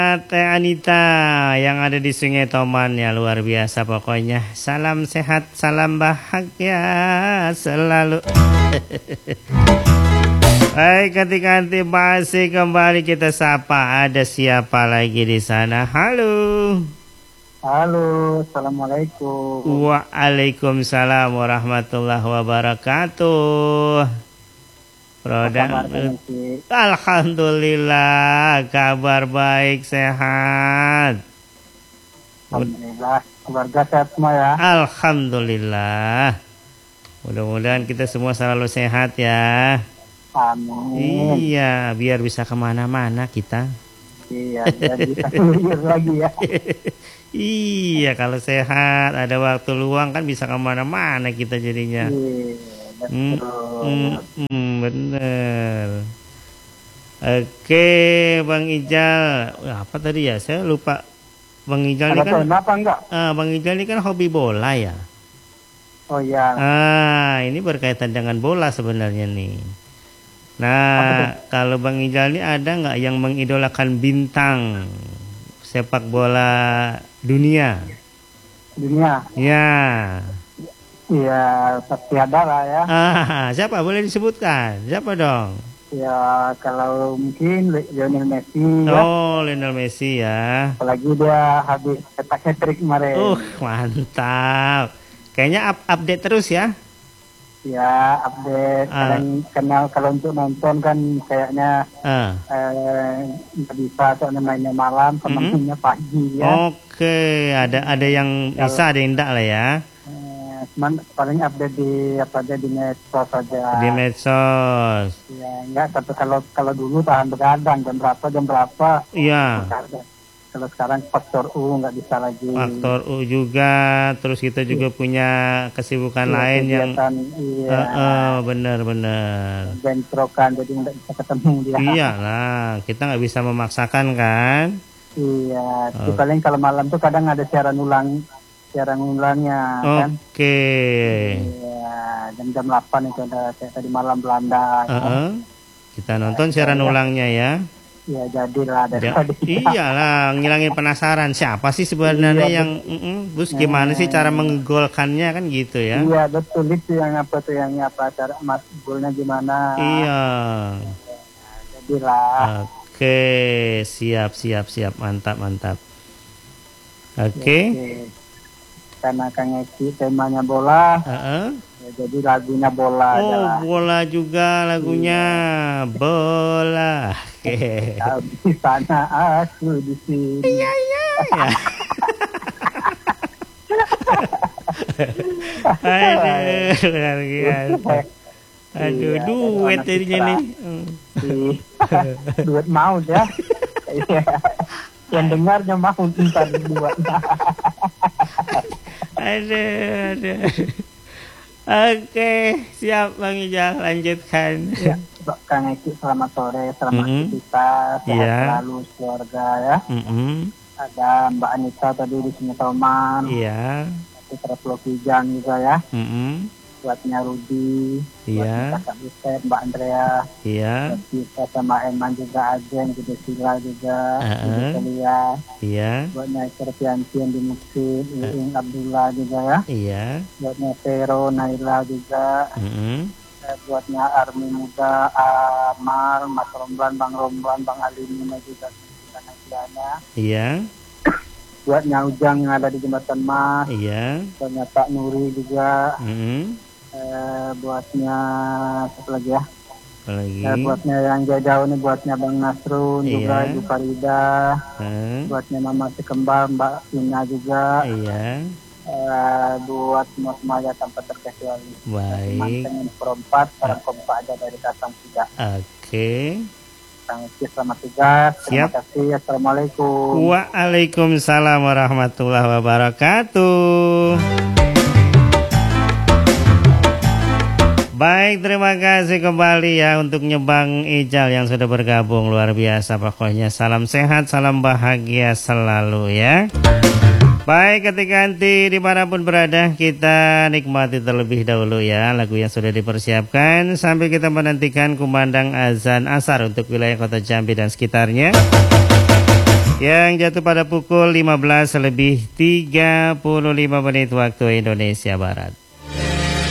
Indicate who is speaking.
Speaker 1: Teh Anita yang ada di Sungai Toman ya, luar biasa pokoknya. Salam sehat, salam bahagia selalu. Baik, ganti-ganti masih kembali kita sapa. Ada siapa lagi di sana? Halo.
Speaker 2: Halo, assalamualaikum.
Speaker 1: Waalaikumsalam warahmatullahi wabarakatuh. Roda. Alhamdulillah, kabar baik, sehat.
Speaker 2: Alhamdulillah, keluarga sehat semua ya.
Speaker 1: Alhamdulillah. Mudah-mudahan kita semua selalu sehat ya.
Speaker 2: Amin.
Speaker 1: Iya, biar bisa kemana-mana kita.
Speaker 2: Iya, jadi bisa liur lagi ya.
Speaker 1: Iya, kalau sehat, ada waktu luang kan bisa kemana-mana kita jadinya.
Speaker 2: Iya, betul.
Speaker 1: Bener. Oke, Bang Ijal. Apa tadi ya? Saya lupa. Bang Ijal ini kan.
Speaker 2: Apa enggak?
Speaker 1: Bang Ijal ini kan hobi bola ya.
Speaker 2: Oh iya.
Speaker 1: Ini berkaitan dengan bola sebenarnya nih. Nah, kalau Bang Ijal ini ada nggak yang mengidolakan bintang sepak bola dunia?
Speaker 2: Dunia.
Speaker 1: Ya.
Speaker 2: Iya, pasti ada lah ya.
Speaker 1: Siapa boleh disebutkan? Siapa dong?
Speaker 2: Ya, kalau mungkin Lionel Messi ya.
Speaker 1: Oh, Lionel Messi ya.
Speaker 2: Apalagi dia habis cetak hat-trick kemarin.
Speaker 1: Mantap. Kayaknya update terus ya.
Speaker 2: Ya, update. Karena kalau untuk nonton kan kayaknya nggak bisa, soalnya mainnya malam, mainnya pagi ya.
Speaker 1: Oke, ada yang bisa, ada yang enggak lah ya.
Speaker 2: Cuman paling update di medsos saja.
Speaker 1: Di medsos.
Speaker 2: Ya, enggak, tapi kalau dulu tahan begadang jam berapa. Iya. Kalau sekarang faktor U nggak bisa lagi.
Speaker 1: Faktor U juga, terus kita juga punya kesibukan lain yang benar.
Speaker 2: Bentrokan, jadi nggak bisa ketemu dia.
Speaker 1: Iya lah, kita nggak bisa memaksakan kan.
Speaker 2: Iya, tapi paling kalau malam tuh kadang ada siaran ulangnya kan.
Speaker 1: Oke.
Speaker 2: Iya, jam 8 itu ada kayak tadi malam Belanda.
Speaker 1: Kita nonton siaran ulangnya ya.
Speaker 2: Iya, jadilah
Speaker 1: iyalah, ngilangin penasaran siapa sih sebenarnya yang terus gimana sih cara menggolkannya kan gitu ya.
Speaker 2: Iya, betul, itu yang cara mas golnya gimana.
Speaker 1: Iya.
Speaker 2: Jadilah.
Speaker 1: Oke, siap, mantap. Oke.
Speaker 2: Karena Kang Eki temanya bola. Ya, jadi lagunya bola.
Speaker 1: Bola juga lagunya. Bola. Oke.
Speaker 2: Di sana aku di sini.
Speaker 1: Iya. Aduh, luar biasa. Aduh, duet jadinya nih.
Speaker 2: Duet maut ya. Yang dengarnya mau ntar buat.
Speaker 1: Aduh. Oke, siap Bang Ijal, lanjutkan.
Speaker 2: Ya, Kang Eki, selamat sore, selamat aktivitas, sehat selalu keluarga ya. Ada Mbak Anita tadi di Sungai Toman.
Speaker 1: Iya.
Speaker 2: Putra Pulau Kijang juga ya. Buatnya Rudi.
Speaker 1: Iya.
Speaker 2: Kakak Buset, Mbak Andrea.
Speaker 1: Iya.
Speaker 2: Kita sama Eman juga, Ajen, Gede Sila juga. Gede Celia.
Speaker 1: Iya.
Speaker 2: Buatnya Serpianti yang di Musik, Iing Abdullah juga ya.
Speaker 1: Iya.
Speaker 2: Buatnya Vero, Naila juga. Buatnya Army Muda, Amal, Mas Romlan, Bang Alimina juga.
Speaker 1: Iya.
Speaker 2: Buatnya Ujang yang ada di Jembatan Mas.
Speaker 1: Iya.
Speaker 2: Buatnya Pak Nuri juga. Buatnya apa lagi ya? Buatnya yang jauh ini, buatnya Bang Nasrun juga, Ibu Farida. Buatnya Mama Sekembang, Mbak Ina juga.
Speaker 1: Iya.
Speaker 2: Buat semua semuanya tanpa terkecuali.
Speaker 1: Baik.
Speaker 2: Mantan perempat, sekarang kompak aja dari Kasang 3.
Speaker 1: Oke.
Speaker 2: Selamat tugas. Terima
Speaker 1: Siap.
Speaker 2: kasih. Assalamualaikum.
Speaker 1: Waalaikumsalam warahmatullahi wabarakatuh. Baik, terima kasih kembali ya untuk Bang Ijal yang sudah bergabung. Luar biasa pokoknya. Salam sehat, salam bahagia selalu ya. Baik, ketika nanti dimanapun berada, kita nikmati terlebih dahulu ya lagu yang sudah dipersiapkan sambil kita menantikan kumandang azan asar untuk wilayah kota Jambi dan sekitarnya. yang jatuh pada pukul 15 lebih 35 menit waktu Indonesia Barat.